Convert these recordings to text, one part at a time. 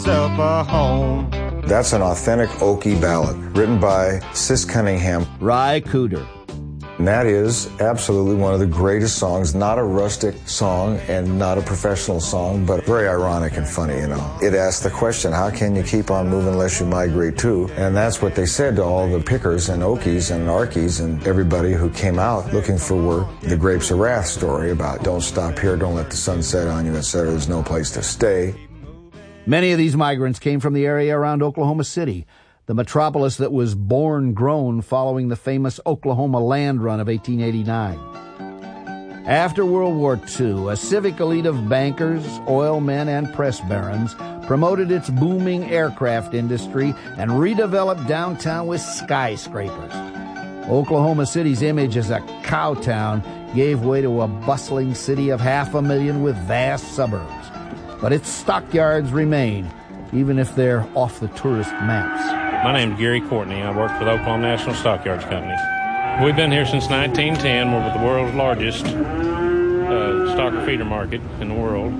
Self a home. That's an authentic Okie ballad written by Sis Cunningham. Ry Cooder. And that is absolutely one of the greatest songs, not a rustic song and not a professional song, but very ironic and funny, you know. It asks the question, how can you keep on moving unless you migrate too? And that's what they said to all the pickers and Okies and Arkies and everybody who came out looking for work. The Grapes of Wrath story about don't stop here, don't let the sun set on you, etc. There's no place to stay. Many of these migrants came from the area around Oklahoma City, the metropolis that was born-grown following the famous Oklahoma land run of 1889. After World War II, a civic elite of bankers, oil men, and press barons promoted its booming aircraft industry and redeveloped downtown with skyscrapers. Oklahoma City's image as a cow town gave way to a bustling city of 500,000 with vast suburbs. But its stockyards remain, even if they're off the tourist maps. My name's Gary Courtney. I work for the Oklahoma National Stockyards Company. We've been here since 1910. We're the world's largest stocker feeder market in the world.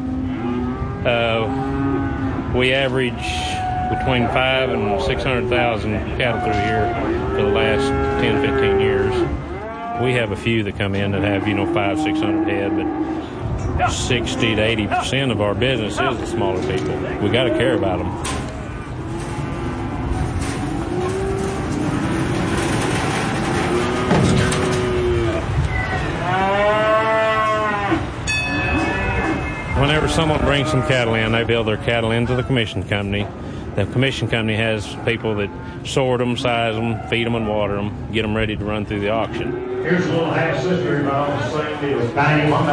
We average between 500,000 and 600,000 cattle through here for the last 10, 15 years. We have a few that come in that have, 500, 600 head, but 60 to 80% of our business is the smaller people. We got to care about them. Whenever someone brings some cattle in, they bill their cattle into the commission company. The commission company has people that sort them, size them, feed them, and water them, get them ready to run through the auction. Here's a little half-sister involved, the same deal. 91,